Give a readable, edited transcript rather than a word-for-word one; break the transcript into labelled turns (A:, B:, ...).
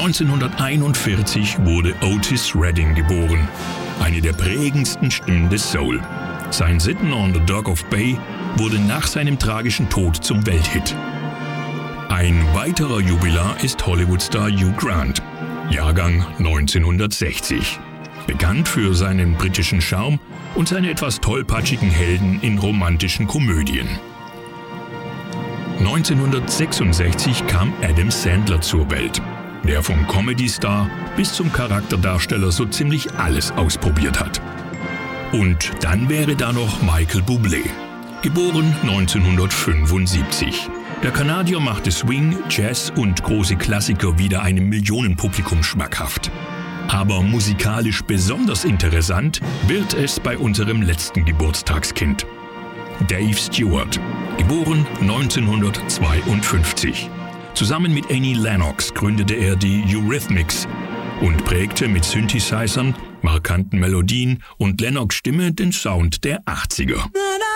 A: 1941 wurde Otis Redding geboren, eine der prägendsten Stimmen des Soul. Sein Sitting on the Dock of Bay wurde nach seinem tragischen Tod zum Welthit. Ein weiterer Jubilar ist Hollywood-Star Hugh Grant, Jahrgang 1960. Bekannt für seinen britischen Charme und seine etwas tollpatschigen Helden in romantischen Komödien. 1966 kam Adam Sandler zur Welt, der vom Comedy-Star bis zum Charakterdarsteller so ziemlich alles ausprobiert hat. Und dann wäre da noch Michael Bublé, geboren 1975. Der Kanadier machte Swing, Jazz und große Klassiker wieder einem Millionenpublikum schmackhaft. Aber musikalisch besonders interessant wird es bei unserem letzten Geburtstagskind. Dave Stewart, geboren 1952. Zusammen mit Annie Lennox gründete er die Eurythmics und prägte mit Synthesizern, markanten Melodien und Lennox' Stimme den Sound der 80er.